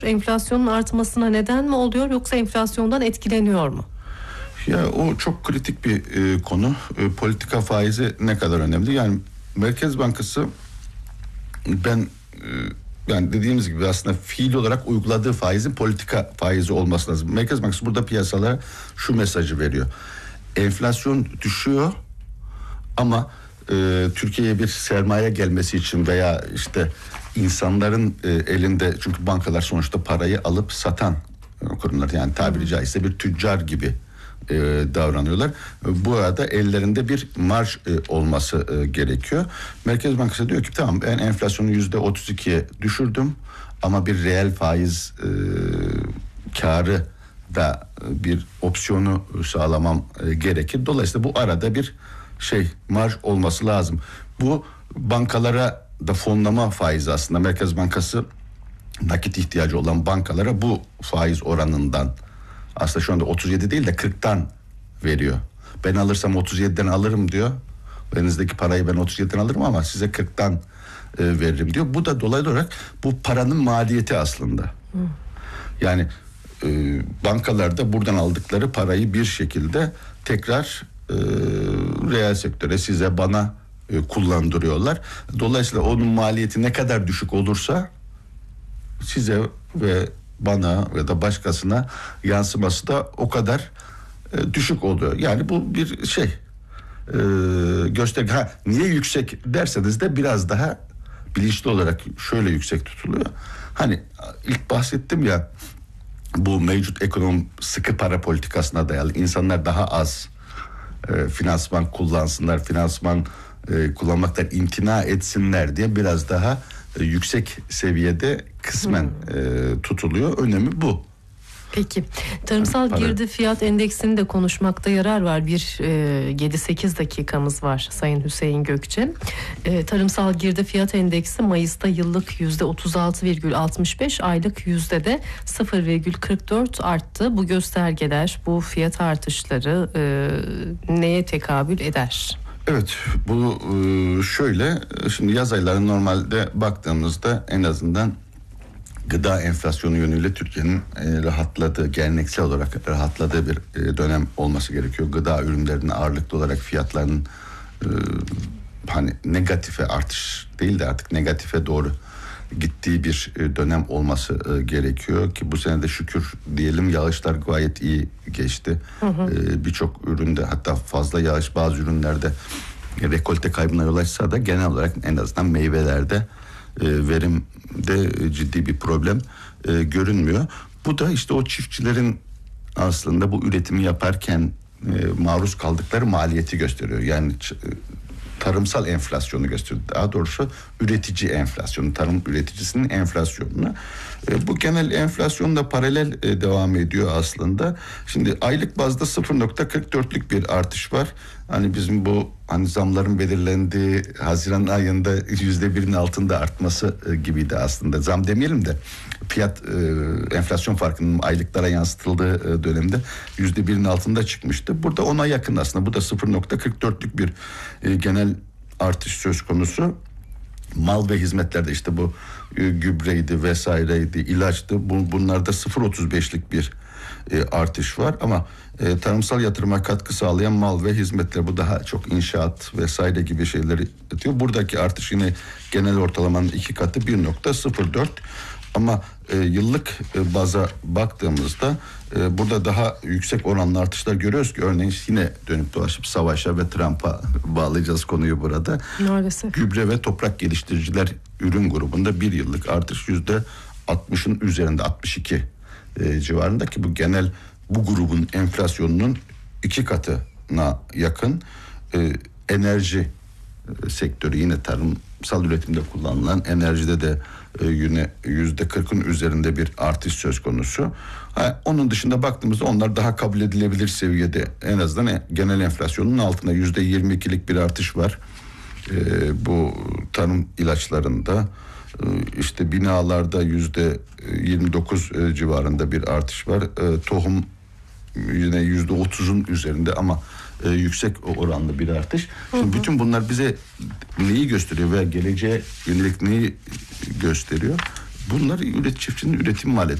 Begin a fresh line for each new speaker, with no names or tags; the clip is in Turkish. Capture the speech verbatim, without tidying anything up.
enflasyonun artmasına neden mi oluyor yoksa enflasyondan etkileniyor mu?
Ya o çok kritik bir e, konu. E, politika faizi ne kadar önemli? Yani Merkez Bankası ben e, yani dediğimiz gibi aslında fiil olarak uyguladığı faizin politika faizi olması lazım. Merkez Bankası burada piyasalara şu mesajı veriyor. Enflasyon düşüyor ama e, Türkiye'ye bir sermaye gelmesi için veya işte insanların e, elinde, çünkü bankalar sonuçta parayı alıp satan e, kurumlar, yani tabiri caizse bir tüccar gibi e, davranıyorlar. E, bu arada ellerinde bir marj e, olması e, gerekiyor. Merkez Bankası diyor ki tamam, ben enflasyonu yüzde otuz ikiye düşürdüm ama bir reel faiz e, karı da bir opsiyonu sağlamam e, gerekir. Dolayısıyla bu arada bir şey marj olması lazım. Bu bankalara da fonlama faizi aslında. Merkez Bankası nakit ihtiyacı olan bankalara bu faiz oranından aslında şu anda otuz yedi değil de kırktan veriyor. Ben alırsam otuz yediden alırım diyor. Elinizdeki parayı ben otuz yediden alırım ama size kırktan e, veririm diyor. Bu da dolaylı olarak bu paranın maliyeti aslında. Hı. Yani e, bankalarda buradan aldıkları parayı bir şekilde tekrar e, reel sektöre, size, bana e, kullandırıyorlar. Dolayısıyla onun maliyeti ne kadar düşük olursa size ve bana ya da başkasına yansıması da o kadar e, düşük oluyor. Yani bu bir şey e, gösterge. Ha, niye yüksek derseniz de biraz daha bilinçli olarak şöyle yüksek tutuluyor. Hani ilk bahsettim ya, bu mevcut ekonomi sıkı para politikasına dayalı. İnsanlar daha az e, finansman kullansınlar, finansman e, kullanmaktan imtina etsinler diye biraz daha e, yüksek seviyede kısmen hmm. e, tutuluyor. Önemi bu.
Peki, tarımsal
Para.
girdi fiyat endeksini de konuşmakta yarar var. Bir e, yedi sekiz dakikamız var Sayın Hüseyin Gökçe. E, tarımsal girdi fiyat endeksi Mayıs'ta yıllık yüzde otuz altı virgül altmış beş, aylık yüzde de sıfır virgül kırk dört arttı. Bu göstergeler, bu fiyat artışları e, neye tekabül eder?
Evet, bu e, şöyle, şimdi yaz ayları normalde baktığımızda en azından gıda enflasyonu yönüyle Türkiye'nin e, rahatladığı, geleneksel olarak rahatladığı bir e, dönem olması gerekiyor. Gıda ürünlerinin ağırlıklı olarak fiyatlarının e, hani negatife, artış değil de artık negatife doğru gittiği bir e, dönem olması e, gerekiyor ki bu sene de şükür diyelim yağışlar gayet iyi geçti. Hı hı. E, birçok üründe, hatta fazla yağış bazı ürünlerde e, rekolte kaybına yol açsa da genel olarak en azından meyvelerde e, verimde ciddi bir problem e, görünmüyor. Bu da işte o çiftçilerin aslında bu üretimi yaparken e, maruz kaldıkları maliyeti gösteriyor. Yani e, tarımsal enflasyonu gösteriyor. Daha doğrusu üretici enflasyonu, tarım üreticisinin enflasyonunu. E, bu genel enflasyonla paralel e, devam ediyor aslında. Şimdi aylık bazda sıfır virgül kırk dörtlük bir artış var. Hani bizim bu hani zamların belirlendiği Haziran ayında yüzde birin altında artması e, gibiydi aslında. Zam demeyelim de fiyat e, enflasyon farkının aylıklara yansıtıldığı e, dönemde yüzde birin altında çıkmıştı. Burada ona yakın aslında. Bu da sıfır virgül kırk dörtlük bir e, genel artış söz konusu. Mal ve hizmetlerde işte bu e, gübreydi vesaireydi, ilaçtı. Bu, bunlarda sıfır virgül otuz beşlik bir e, artış var ama e, tarımsal yatırıma katkı sağlayan mal ve hizmetler, bu daha çok inşaat vesaire gibi şeyleri atıyor. Buradaki artış yine genel ortalamanın iki katı, bir virgül sıfır dört. Ama e, yıllık e, baza baktığımızda e, burada daha yüksek oranlı artışlar görüyoruz ki, örneğin yine dönüp dolaşıp savaşa ve Trump'a bağlayacağız konuyu burada.
Maalesef.
Gübre ve toprak geliştiriciler ürün grubunda bir yıllık artış yüzde altmışın üzerinde, altmış iki e, civarında ki bu genel bu grubun enflasyonunun iki katına yakın. E, enerji e, sektörü, yine tarımsal üretimde kullanılan enerjide de e, yine yüzde kırkın üzerinde bir artış söz konusu. Ha, onun dışında baktığımızda onlar daha kabul edilebilir seviyede, en azından e, genel enflasyonun altında yüzde yirmi ikilik bir artış var. E, bu tarım ilaçlarında, e, işte binalarda yüzde yirmi dokuz e, civarında bir artış var. E, tohum yine yüzde otuzun üzerinde ama e, yüksek oranlı bir artış. Şimdi hı hı. bütün bunlar bize neyi gösteriyor veya geleceğe yönelik neyi gösteriyor? bunlar üret çiftçinin üretim maliyeti.